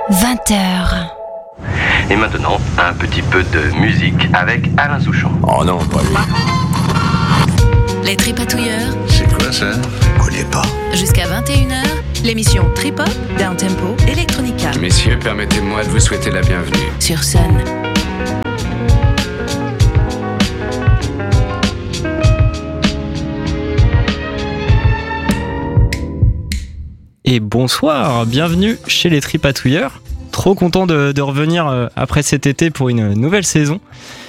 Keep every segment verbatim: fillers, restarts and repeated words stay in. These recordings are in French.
vingt heures. Et maintenant, un petit peu de musique avec Alain Souchon. Oh non, pas lui. Les Tripatouilleurs. C'est quoi ça? Je connais pas. Jusqu'à vingt et une heures, l'émission Trip Hop, Down Tempo, Electronica. Messieurs, permettez-moi de vous souhaiter la bienvenue. Sur Sun. Et bonsoir, bienvenue chez les Tripatouilleurs. Trop content de, de revenir après cet été pour une nouvelle saison.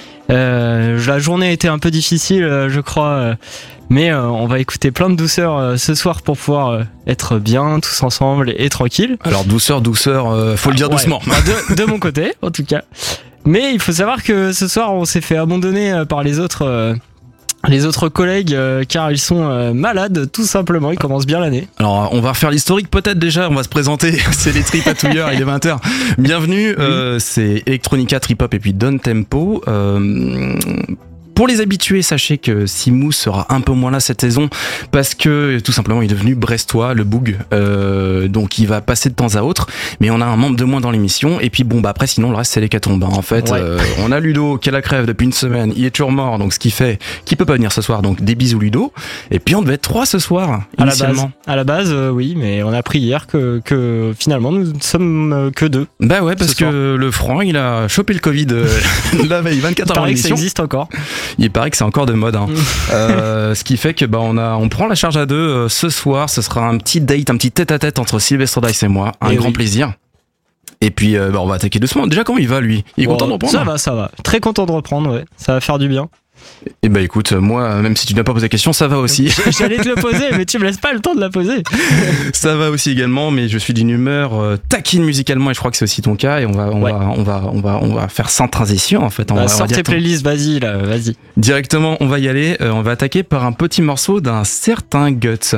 Euh, la journée a été un peu difficile, je crois, mais euh, on va écouter plein de douceur euh, ce soir pour pouvoir euh, être bien tous ensemble et, et tranquille. Alors douceur, douceur, euh, faut ah, le dire ouais. doucement. de, de mon côté, en tout cas. Mais il faut savoir que ce soir, on s'est fait abandonner par les autres. Euh, Les autres collègues, euh, car ils sont euh, malades, tout simplement, ils commencent bien l'année. Alors, on va refaire l'historique peut-être déjà, on va se présenter, c'est les Tripatouilleurs, il est vingt heures. Bienvenue, oui. euh, c'est Electronica, Trip Hop et puis Down Tempo. Euh, Pour les habitués, sachez que Simou sera un peu moins là cette saison parce que tout simplement il est devenu brestois, le boug, euh, donc il va passer de temps à autre. Mais on a un membre de moins dans l'émission et puis bon bah après sinon le reste c'est l'hécatombe. En fait, ouais. euh, on a Ludo qui a la crève depuis une semaine, il est toujours mort, donc ce qui fait qu'il peut pas venir ce soir. Donc des bisous Ludo. Et puis on devait être trois ce soir initialement. À la base, à la base euh, oui, mais on a appris hier que, que finalement nous ne sommes euh, que deux. Bah ouais, parce que soir. le Franc il a chopé le Covid euh, la veille, vingt-quatre heures d'émission. Il paraît que ça existe encore. Il paraît que c'est encore de mode, hein. euh, ce qui fait que bah on a, on prend la charge à deux euh, ce soir. Ce sera un petit date, un petit tête-à-tête entre Sylvester Dice et moi, un et grand oui. plaisir. Et puis euh, bah on va attaquer doucement. Déjà comment il va lui? Il est bon, content de reprendre? Ça va, ça va. Très content de reprendre, ouais. Ça va faire du bien. Et bah écoute, moi, même si tu n'as pas posé la question, ça va aussi. J'allais te le poser, mais tu me laisses pas le temps de la poser. Ça va aussi également, mais je suis d'une humeur euh, taquine musicalement et je crois que c'est aussi ton cas. Et on va, on ouais. va, on va, on va, on va faire sans transition en fait. On bah, va, sors on va tes playlists, vas-y là, vas-y. Directement, on va y aller. Euh, on va attaquer par un petit morceau d'un certain Guts.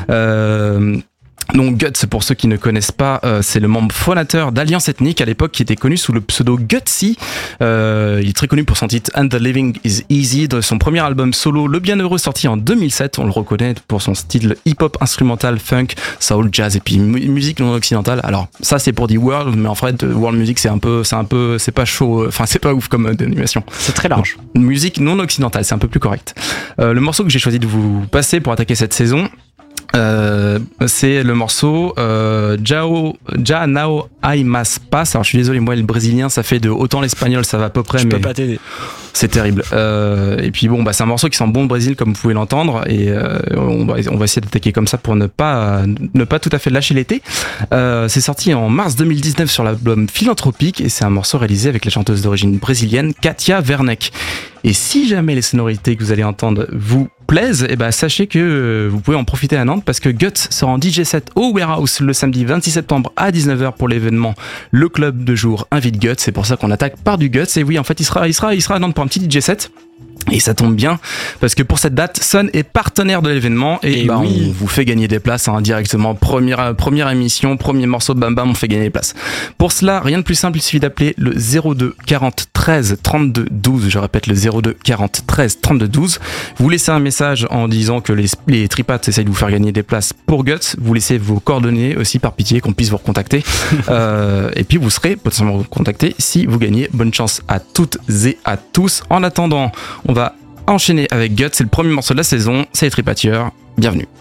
Euh, Donc Guts, pour ceux qui ne connaissent pas, euh, c'est le membre fondateur d'Alliance Ethnique à l'époque qui était connu sous le pseudo Gutsy. Euh, il est très connu pour son titre And the Living is Easy, de son premier album solo Le Bienheureux sorti en deux mille sept. On le reconnaît pour son style hip-hop instrumental, funk, soul, jazz et puis mu- musique non occidentale. Alors ça c'est pour dire world, mais en fait world music c'est un peu, c'est un peu, c'est pas chaud, enfin c'est pas ouf comme euh, dénomination. C'est très large. Donc, musique non occidentale, c'est un peu plus correct. Euh, le morceau que j'ai choisi de vous passer pour attaquer cette saison. Euh, c'est le morceau euh, Jao, Ja Nao Ai Mas Pas. Alors je suis désolé, moi le brésilien ça fait de autant l'espagnol ça va à peu près, je mais peux pas t'aider. C'est terrible. Euh, et puis bon bah c'est un morceau qui sent bon le Brésil comme vous pouvez l'entendre et euh, on va on va essayer d'attaquer comme ça pour ne pas ne pas tout à fait lâcher l'été. Euh, c'est sorti en mars deux mille dix-neuf sur l'album Philanthropique et c'est un morceau réalisé avec la chanteuse d'origine brésilienne Katia Werneck. Et si jamais les sonorités que vous allez entendre vous plaisent, et ben sachez que vous pouvez en profiter à Nantes parce que Guts sera en D J set au Warehouse le samedi vingt-six septembre à dix-neuf heures pour l'événement Le Club de Jour invite Guts. C'est pour ça qu'on attaque par du Guts. Et oui, en fait, il sera, il sera, il sera à Nantes pour un petit D J set. Et ça tombe bien parce que pour cette date, Sun est partenaire de l'événement et, et bah oui. on vous fait gagner des places hein, directement. Première, première émission, premier morceau, bam bam, on fait gagner des places. Pour cela, rien de plus simple, il suffit d'appeler le zéro deux quarante treize trente-deux douze. Je répète le zéro deux quarante treize trente-deux douze. Vous laissez un message en disant que les, les Tripats essayent de vous faire gagner des places pour Guts. Vous laissez vos coordonnées aussi par pitié qu'on puisse vous recontacter. euh, et puis vous serez potentiellement contacté si vous gagnez. Bonne chance à toutes et à tous. En attendant, on va enchaîner avec Guts, c'est le premier morceau de la saison, c'est les Tripatouilleurs, bienvenue.